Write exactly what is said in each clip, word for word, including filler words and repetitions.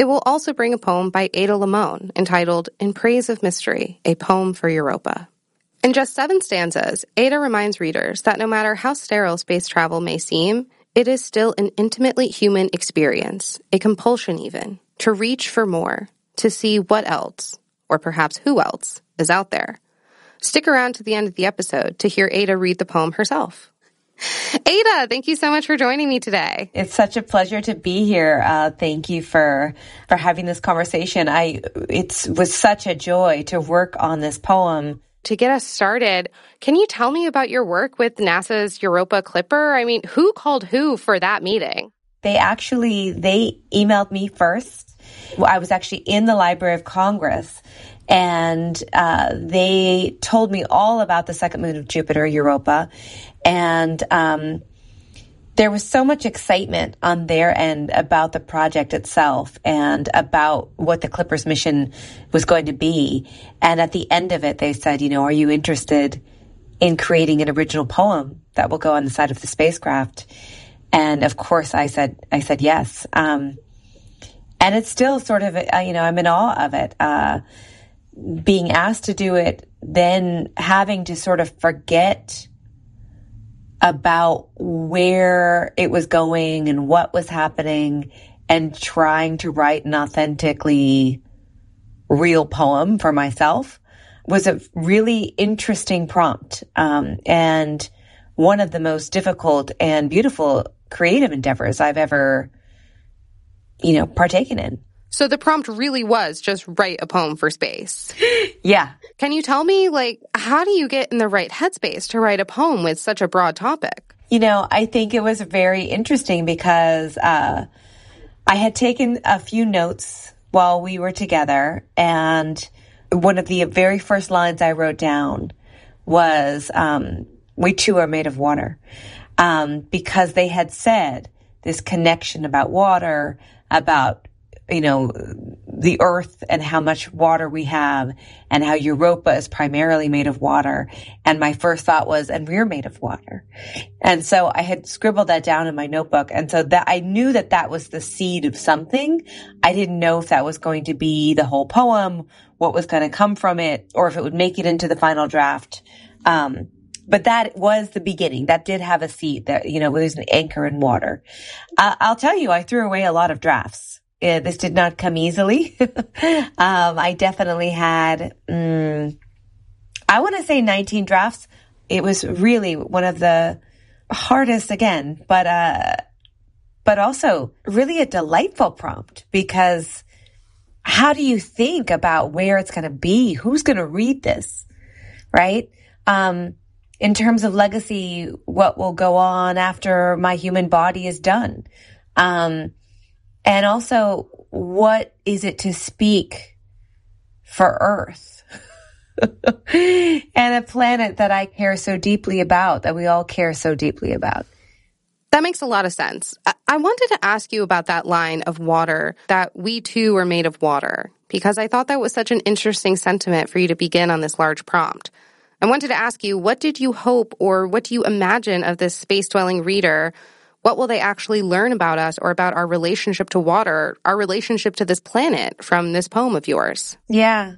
It will also bring a poem by Ada Limon entitled In Praise of Mystery, a Poem for Europa. In just seven stanzas, Ada reminds readers that no matter how sterile space travel may seem, it is still an intimately human experience, a compulsion even, to reach for more, to see what else, or perhaps who else, is out there. Stick around to the end of the episode to hear Ada read the poem herself. Ada, thank you so much for joining me today. It's such a pleasure to be here. Uh, thank you for for having this conversation. I it was such a joy to work on this poem. To get us started, can you tell me about your work with NASA's Europa Clipper? I mean, who called who for that meeting? They actually, they emailed me first. I was actually in the Library of Congress, and uh, they told me all about the second moon of Jupiter, Europa. And um, there was so much excitement on their end about the project itself and about what the Clipper's mission was going to be. And at the end of it, they said, you know, are you interested in creating an original poem that will go on the side of the spacecraft? And of course, I said, I said yes. Um, and it's still sort of, uh, you know, I'm in awe of it. Uh, being asked to do it, then having to sort of forget about where it was going and what was happening and trying to write an authentically real poem for myself was a really interesting prompt. Um, and one of the most difficult and beautiful creative endeavors I've ever, you know, partaken in. So the prompt really was just write a poem for space. Yeah. Can you tell me, like, how do you get in the right headspace to write a poem with such a broad topic? You know, I think it was very interesting because uh, I had taken a few notes while we were together, and one of the very first lines I wrote down was, um, we too are made of water, um, because they had said this connection about water, about you know, the earth and how much water we have and how Europa is primarily made of water. And my first thought was, and we're made of water. And so I had scribbled that down in my notebook. And so that I knew that that was the seed of something. I didn't know if that was going to be the whole poem, what was going to come from it, or if it would make it into the final draft. Um, but that was the beginning. That did have a seed that, you know, it was an anchor in water. Uh, I'll tell you, I threw away a lot of drafts. Uh, this did not come easily. um, I definitely had, um, I want to say nineteen drafts. It was really one of the hardest again, but, uh, but also really a delightful prompt because how do you think about where it's going to be? Who's going to read this? Right? Um, in terms of legacy, what will go on after my human body is done? Um, And also, what is it to speak for Earth and a planet that I care so deeply about, that we all care so deeply about? That makes a lot of sense. I wanted to ask you about that line of water, that we too are made of water, because I thought that was such an interesting sentiment for you to begin on this large prompt. I wanted to ask you, what did you hope or what do you imagine of this space-dwelling reader? What will they actually learn about us or about our relationship to water, our relationship to this planet from this poem of yours? Yeah.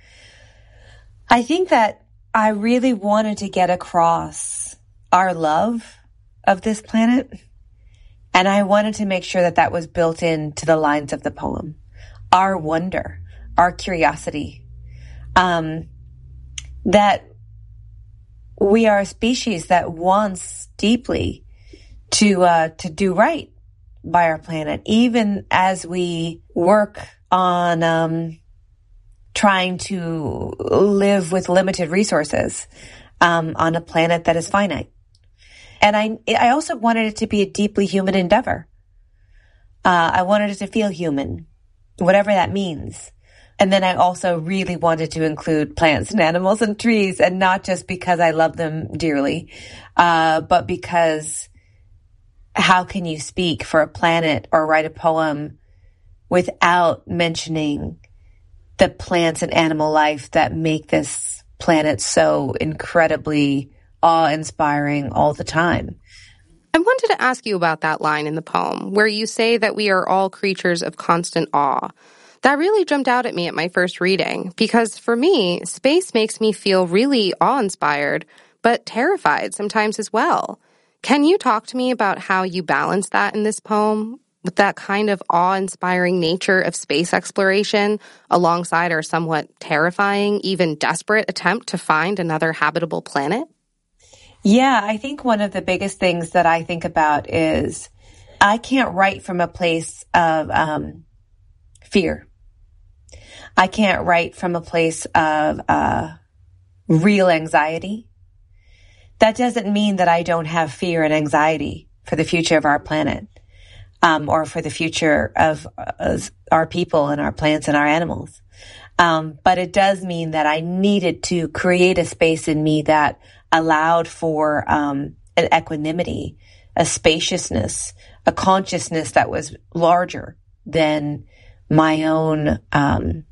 I think that I really wanted to get across our love of this planet. And I wanted to make sure that that was built into the lines of the poem. Our wonder, our curiosity, um, that we are a species that wants deeply to uh, to do right by our planet, even as we work on um, trying to live with limited resources um, on a planet that is finite. And I I also wanted it to be a deeply human endeavor. Uh, I wanted it to feel human, whatever that means. And then I also really wanted to include plants and animals and trees, and not just because I love them dearly, uh, but because how can you speak for a planet or write a poem without mentioning the plants and animal life that make this planet so incredibly awe-inspiring all the time? I wanted to ask you about that line in the poem where you say that we are all creatures of constant awe. That really jumped out at me at my first reading because for me, space makes me feel really awe-inspired, but terrified sometimes as well. Can you talk to me about how you balance that in this poem with that kind of awe-inspiring nature of space exploration alongside our somewhat terrifying, even desperate attempt to find another habitable planet? Yeah, I think one of the biggest things that I think about is I can't write from a place of um, fear. I can't write from a place of uh, real anxiety. That doesn't mean that I don't have fear and anxiety for the future of our planet, um, or for the future of uh, our people and our plants and our animals. Um, but it does mean that I needed to create a space in me that allowed for um, an equanimity, a spaciousness, a consciousness that was larger than my own um,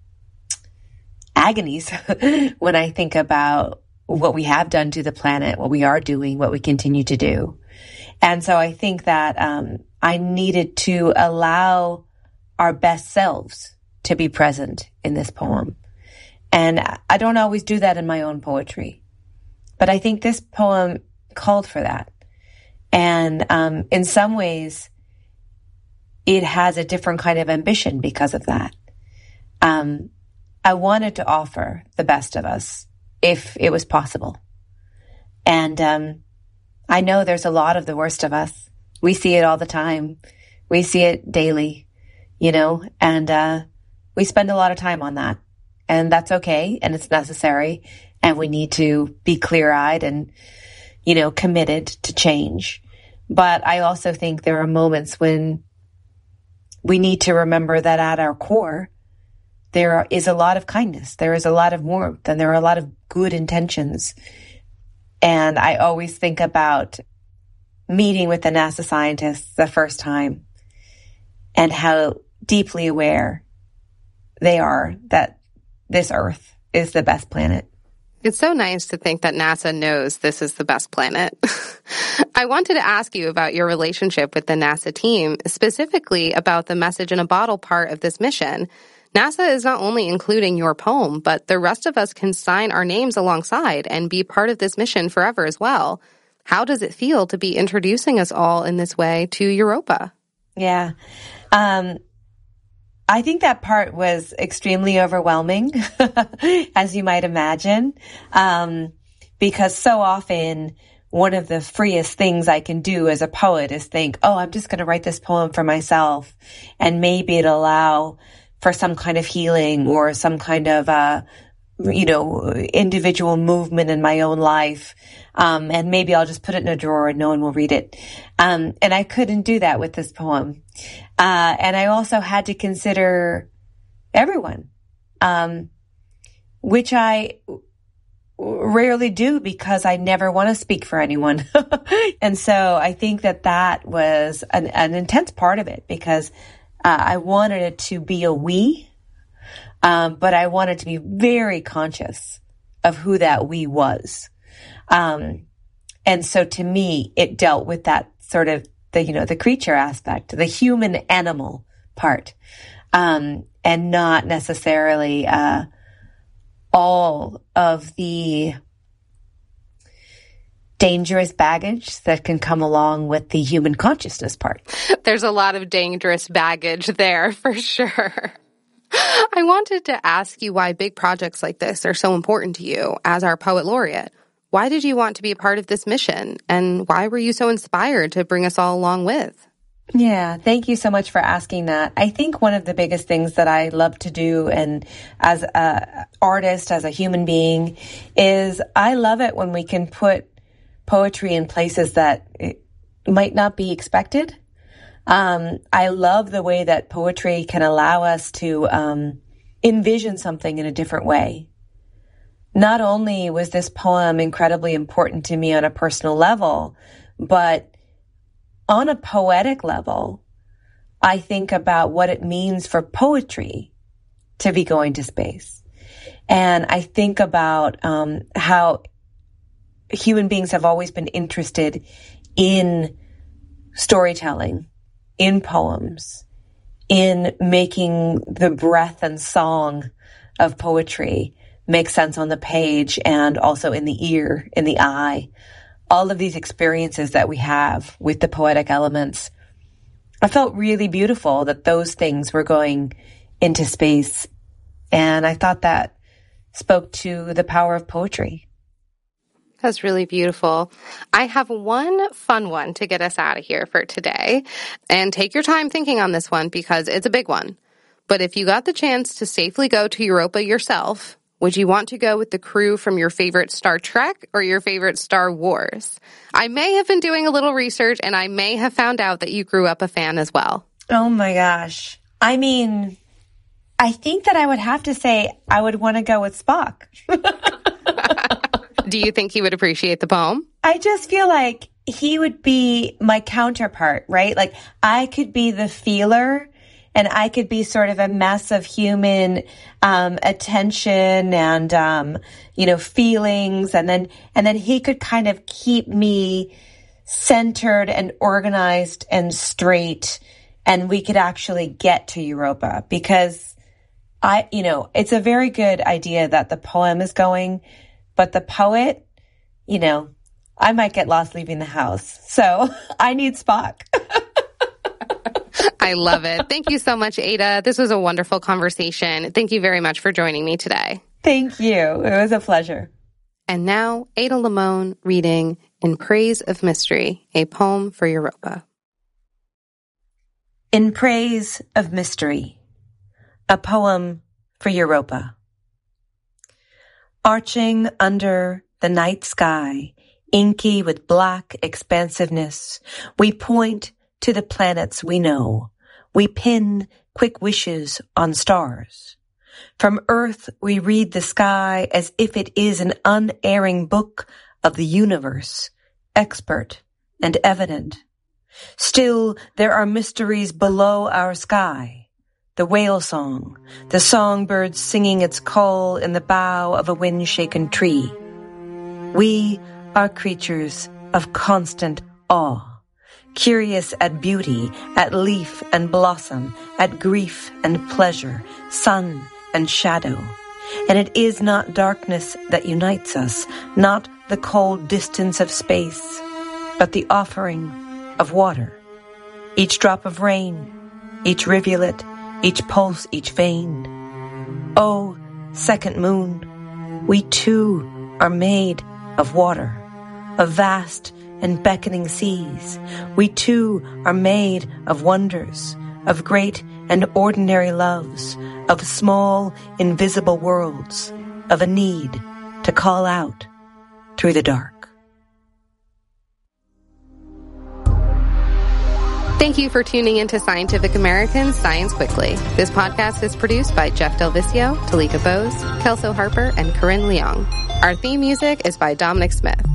agonies when I think about what we have done to the planet, what we are doing, what we continue to do. And so I think that um, I needed to allow our best selves to be present in this poem. And I don't always do that in my own poetry. But I think this poem called for that. And um, in some ways, it has a different kind of ambition because of that. Um, I wanted to offer the best of us if it was possible. And um, I know there's a lot of the worst of us. We see it all the time. We see it daily, you know, and uh, we spend a lot of time on that. And that's okay, and it's necessary. And we need to be clear-eyed and, you know, committed to change. But I also think there are moments when we need to remember that at our core, there is a lot of kindness. There is a lot of warmth, and there are a lot of good intentions. And I always think about meeting with the NASA scientists the first time and how deeply aware they are that this Earth is the best planet. It's so nice to think that NASA knows this is the best planet. I wanted to ask you about your relationship with the NASA team, specifically about the message in a bottle part of this mission. NASA is not only including your poem, but the rest of us can sign our names alongside and be part of this mission forever as well. How does it feel to be introducing us all in this way to Europa? Yeah. Um, I think that part was extremely overwhelming, as you might imagine, um, because so often one of the freest things I can do as a poet is think, oh, I'm just going to write this poem for myself, and maybe it'll allow for some kind of healing or some kind of, uh, you know, individual movement in my own life. Um, and maybe I'll just put it in a drawer and no one will read it. Um, and I couldn't do that with this poem. Uh, and I also had to consider everyone, um, which I rarely do because I never want to speak for anyone. And so I think that that was an, an intense part of it because uh, I wanted it to be a we, um, but I wanted to be very conscious of who that we was. Um, and so to me, it dealt with that sort of the, you know, the creature aspect, the human animal part, um, and not necessarily, uh, all of the dangerous baggage that can come along with the human consciousness part. There's a lot of dangerous baggage there for sure. I wanted to ask you why big projects like this are so important to you as our poet laureate. Why did you want to be a part of this mission? And why were you so inspired to bring us all along with? Yeah, thank you so much for asking that. I think one of the biggest things that I love to do, and as an artist, as a human being, is I love it when we can put poetry in places that it might not be expected. Um, I love the way that poetry can allow us to um, envision something in a different way. Not only was this poem incredibly important to me on a personal level, but on a poetic level, I think about what it means for poetry to be going to space. And I think about um, how human beings have always been interested in storytelling, in poems, in making the breath and song of poetry make sense on the page and also in the ear, in the eye. All of these experiences that we have with the poetic elements, I felt really beautiful that those things were going into space. And I thought that spoke to the power of poetry. That's really beautiful. I have one fun one to get us out of here for today. And take your time thinking on this one because it's a big one. But if you got the chance to safely go to Europa yourself, would you want to go with the crew from your favorite Star Trek or your favorite Star Wars? I may have been doing a little research and I may have found out that you grew up a fan as well. Oh my gosh. I mean, I think that I would have to say I would want to go with Spock. Do you think he would appreciate the poem? I just feel like he would be my counterpart, right? Like I could be the feeler and I could be sort of a mess of human um, attention and, um, you know, feelings. And then, and then he could kind of keep me centered and organized and straight. And we could actually get to Europa because I, you know, it's a very good idea that the poem is going. But the poet, you know, I might get lost leaving the house. So I need Spock. I love it. Thank you so much, Ada. This was a wonderful conversation. Thank you very much for joining me today. Thank you. It was a pleasure. And now, Ada Limon reading In Praise of Mystery, a poem for Europa. In Praise of Mystery, a poem for Europa. Arching under the night sky, inky with black expansiveness, we point to the planets we know. We pin quick wishes on stars. From Earth we read the sky as if it is an unerring book of the universe, expert and evident. Still, there are mysteries below our sky. The whale song, the songbird singing its call in the bough of a wind-shaken tree. We are creatures of constant awe, curious at beauty, at leaf and blossom, at grief and pleasure, sun and shadow. And it is not darkness that unites us, not the cold distance of space, but the offering of water. Each drop of rain, each rivulet, each pulse, each vein. Oh, second moon, we too are made of water, of vast and beckoning seas. We too are made of wonders, of great and ordinary loves, of small, invisible worlds, of a need to call out through the dark. Thank you for tuning into Scientific American's Science Quickly. This podcast is produced by Jeff Del Vicio, Talika Bose, Kelso Harper, and Corinne Leong. Our theme music is by Dominic Smith.